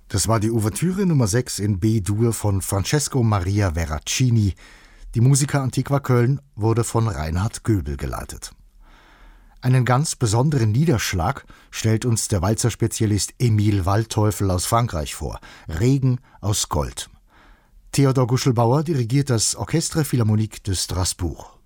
Das war die Ouvertüre Nummer 6 in B-Dur von Francesco Maria Veracini. Die Musica Antiqua Köln wurde von Reinhard Göbel geleitet. Einen ganz besonderen Niederschlag stellt uns der Walzerspezialist Emil Waldteufel aus Frankreich vor. Regen aus Gold. Theodor Guschelbauer dirigiert das Orchestre Philharmonique de Strasbourg.